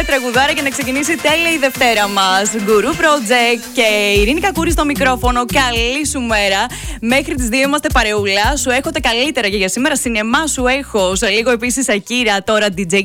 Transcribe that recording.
τέλεια τραγουδάρα και να ξεκινήσει τέλεια η Δευτέρα μας. Guru Project και Ειρήνη Κακούρη στο μικρόφωνο. Καλή σου μέρα. Μέχρι τις 2 είμαστε παρεούλα. Σου έχω τα καλύτερα και για σήμερα. Σινεμά σου έχω. Σε λίγο επίσης Ακύρα, τώρα DJ